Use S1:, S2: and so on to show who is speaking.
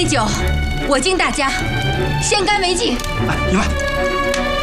S1: 酒，我敬大家，先干为敬。
S2: 哎，你慢。